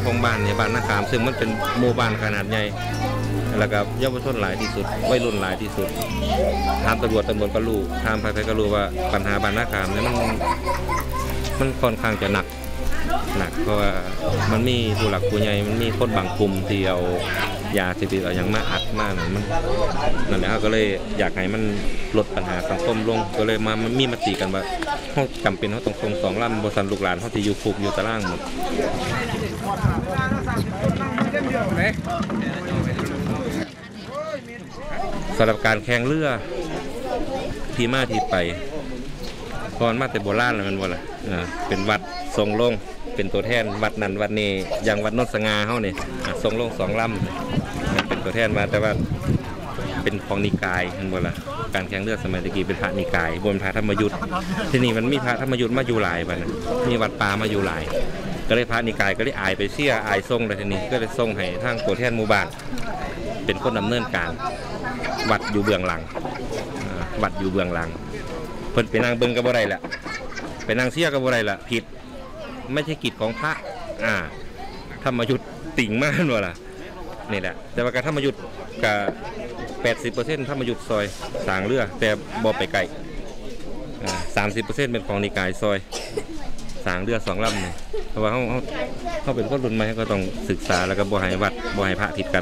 ของบ้านในบ้านนาคามซึ่งมันเป็นหมู่บ้านขนาดใหญ่แล้วก็เยาวชนหลายที่สุดวัยรุ่นหลายที่สุดถามตำรวจก็รู้ถามใครๆก็รู้ว่าปัญหาบ้านนาคามเนี่ยมันค่อนข้างจะหนักเพราะว่ามันมีผู้หลักผู้ใหญ่มันมีคนบางกลุ่มที่เอายาเสพติดเอาอย่างมาอัดมานั่นแหละก็เลยอยากให้มันลดปัญหาสังคมลงก็เลยมันมีมติกันว่าเขาจำเป็นเขาต้องส่ง2 ลำบริษัทลูกหลานเขาที่อยู่คุกอยู่ตารางหมดสำหรับการแข่งเรือที่มาที่ไปก่อนมาแต่โบราณแล้วมันบ่ล่ะเป็นวัดทรงลงเป็นตัวแทนวัดนั้นวัดนี้อย่างวัดโนนสง่าเฮานี่ทรงลง2 ลำเป็นตัวแทนมาแต่ว่าเป็นของนิกายมันบ่ล่ะการแข่งเรือสมัยตะกี้เป็นพระนิกายบนพระธรรมยุทธ์ที่นี่มันมีพระธรรมยุทธ์มาอยู่หลายบัดน่ะมีวัดป่ามาอยู่หลายก็เลยพระนิกายก็เลยอายไปเสียอายทรงเลยทีนี้ก็เลยทรงให้ทางตัวแทนหมู่บ้านเป็นคนดำเนินการวัดอยู่เบื้องหลังวัดอยู่เบื้องหลังเพิ่นไปนั่งเบิ่งก็บ่ได้ละไปนั่งเสียก็บ่ได้ละผิดไม่ใช่กิจของพระธรรมยุทธ์ติ่งมากนั่นล่ะนี่แหละแต่ว่าการธรรมยุทธ์กับ80%ธรรมยุทธ์ซอยสร้างเรือแต่บ่ไปไกล30%เป็นของนิกายซอยสร้างเรือ2 ลำนี่เพราะว่าเขาเป็นคนรุ่นใหม่ก็ต้องศึกษาแล้วก็บ่ให้วัดบ่ให้พระผิดกัน